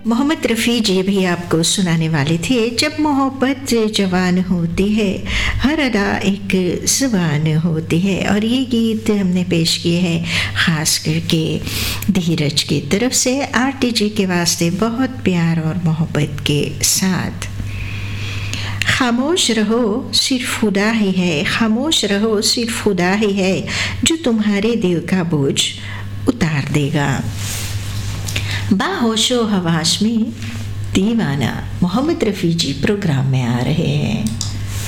मोहम्मद रफ़ी जी भी आपको सुनाने वाले थे। जब मोहब्बत जवान होती है, हर अदा एक ज़ुबान होती है। और ये गीत हमने पेश किए हैं ख़ास करके धीरज की तरफ से RTG के वास्ते, बहुत प्यार और मोहब्बत के साथ। खामोश रहो सिर्फ खुदा ही है, खामोश रहो सिर्फ खुदा ही है जो तुम्हारे दिल का बोझ उतार देगा। बाहोशो हवास में दीवाना मोहम्मद रफ़ी जी प्रोग्राम में आ रहे हैं।